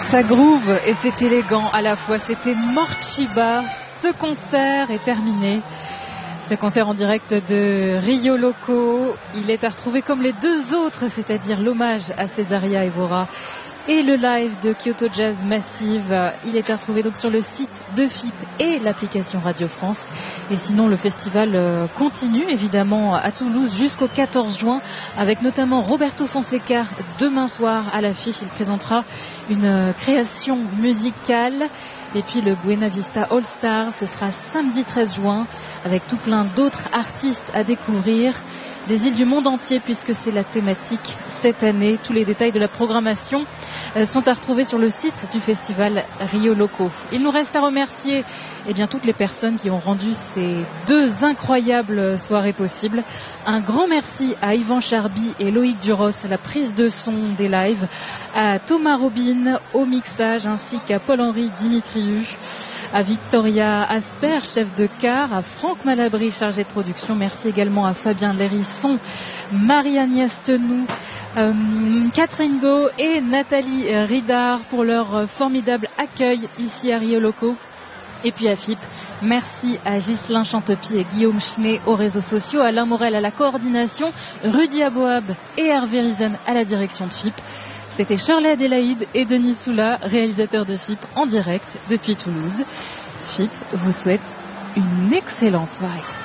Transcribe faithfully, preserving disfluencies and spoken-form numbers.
Ça groove et c'est élégant à la fois. C'était Morchiba. Ce concert est terminé. Ce concert en direct de Rio Loco. Il est à retrouver comme les deux autres, c'est-à-dire l'hommage à Césaria Evora et le live de Kyoto Jazz Massive. Il est à retrouver donc sur le site de F I P et l'application Radio France. Et sinon, le festival continue évidemment à Toulouse jusqu'au quatorze juin avec notamment Roberto Fonseca demain soir à l'affiche. Il présentera une création musicale. Et puis le Buena Vista All Star, ce sera samedi treize juin avec tout plein d'autres artistes à découvrir des îles du monde entier puisque c'est la thématique cette année. Tous les détails de la programmation sont à retrouver sur le site du festival Rio Loco. Il nous reste à remercier eh bien, toutes les personnes qui ont rendu ces deux incroyables soirées possibles. Un grand merci à Yvan Charby et Loïc Duros à la prise de son des lives, à Thomas Robin au mixage ainsi qu'à Paul-Henri Dimitriou, à Victoria Asper, chef de car, à Franck Malabry, chargé de production. Merci également à Fabien Lérisson, Marie-Agnès Tenou, euh, Catherine Go et Nathalie Ridard pour leur formidable accueil ici à Rio Loco. Et puis à F I P, merci à Ghislain Chantepie et Guillaume Chenet aux réseaux sociaux, Alain Morel à la coordination, Rudy Aboab et Hervé Rizen à la direction de F I P. C'était Shirley Adélaïde et Denis Soula, réalisateurs de F I P en direct depuis Toulouse. F I P vous souhaite une excellente soirée.